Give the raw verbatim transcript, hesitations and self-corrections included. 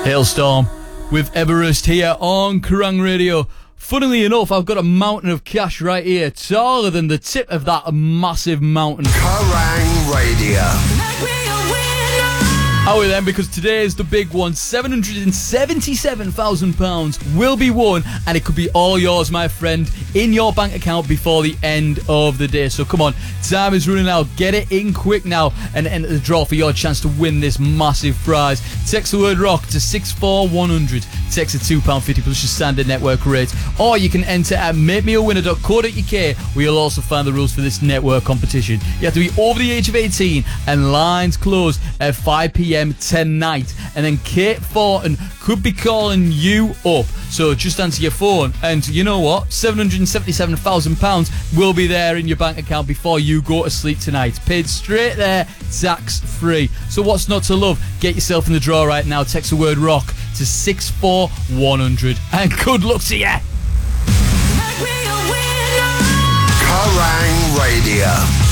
Hailstorm with Everest here on Kerrang Radio. Funnily enough, I've got a mountain of cash right here, taller than the tip of that massive mountain. Kerrang Radio. How are we then? Because today is the big one. seven hundred seventy-seven thousand pounds will be won, and it could be all yours, my friend, in your bank account before the end of the day. So come on, time is running out. Get it in quick now and enter the draw for your chance to win this massive prize. Text the word ROCK to six four one hundred. Text a two pounds fifty plus your standard network rate. Or you can enter at make me a winner dot co dot uk, where you'll also find the rules for this network competition. You have to be over the age of eighteen, and lines close at five p.m. tonight. And then Kate Fortin could be calling you up, so just answer your phone, and you know what, seven hundred seventy-seven thousand pounds will be there in your bank account before you go to sleep tonight, paid straight there, tax free. So what's not to love? Get yourself in the draw right now. Text the word ROCK to six four one hundred, and good luck to you. Kerrang Radio.